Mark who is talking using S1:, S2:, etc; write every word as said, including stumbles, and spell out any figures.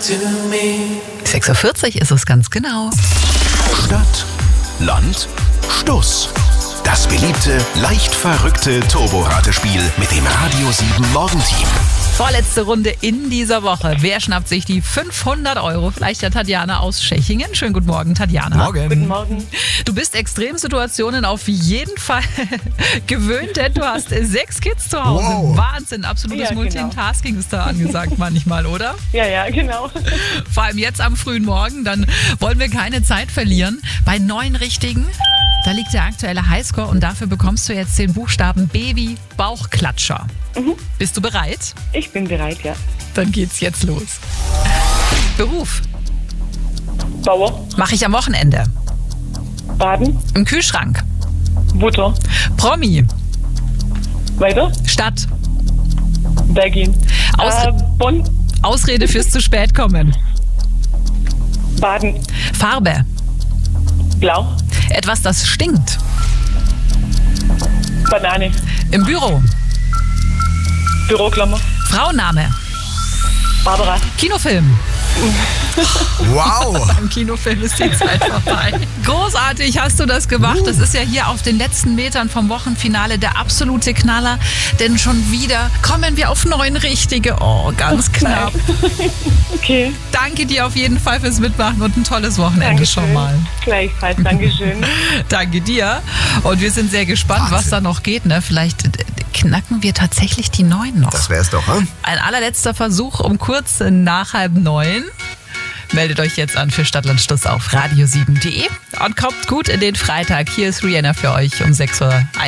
S1: sechs Uhr vierzig ist es ganz genau.
S2: Stadt, Land, Stuss. Das beliebte, leicht verrückte Turbo-Ratespiel mit dem Radio sieben Morgenteam.
S1: Vorletzte Runde in dieser Woche. Wer schnappt sich die fünfhundert Euro? Vielleicht der Tatjana aus Schechingen. Schönen guten Morgen, Tatjana.
S3: Morgen.
S4: Guten Morgen.
S1: Du bist Extremsituationen auf jeden Fall gewöhnt, denn du hast sechs Kids zu Hause.
S3: Wow.
S1: Wahnsinn, absolutes
S4: Ja, genau.
S1: Multitasking ist da angesagt manchmal, oder?
S4: Ja, ja, genau.
S1: Vor allem jetzt am frühen Morgen, dann wollen wir keine Zeit verlieren. Bei neun Richtigen, da liegt der aktuelle Highscore und dafür bekommst du jetzt den Buchstaben B wie Bauchklatscher.
S4: Mhm.
S1: Bist du bereit?
S4: Ich bin bereit, ja.
S1: Dann geht's jetzt los. Beruf.
S4: Bauer,
S1: Mache ich am Wochenende.
S4: Baden,
S1: Im Kühlschrank.
S4: Butter,
S1: Promi.
S4: weiter,
S1: Stadt.
S4: Belgien,
S1: Aus-
S4: äh, Bonn,
S1: Ausrede fürs zu spät kommen.
S4: Baden,
S1: Farbe.
S4: Blau,
S1: Etwas, das stinkt.
S4: Banane,
S1: Im Büro.
S4: Büroklammer,
S1: Frauenname.
S4: Barbara.
S1: Kinofilm.
S3: Wow.
S1: Im Kinofilm ist die Zeit vorbei. Großartig hast du das gemacht. Das ist ja hier auf den letzten Metern vom Wochenfinale der absolute Knaller. Denn schon wieder kommen wir auf neun Richtige. Oh, ganz knapp.
S4: Okay,
S1: Danke dir auf jeden Fall fürs Mitmachen und ein tolles Wochenende
S4: Dankeschön.
S1: schon mal.
S4: Gleichfalls, Dankeschön.
S1: Danke dir. Und wir sind sehr gespannt,
S3: Wahnsinn.
S1: was da noch geht. Ne? Vielleicht äh, knacken wir tatsächlich die neun noch.
S3: Das wär's doch, hm?
S1: Ein allerletzter Versuch um kurz nach halb neun. Meldet euch jetzt an für Stadtland Stuss auf radio sieben punkt de und kommt gut in den Freitag. Hier ist Rihanna für euch um sechs Uhr.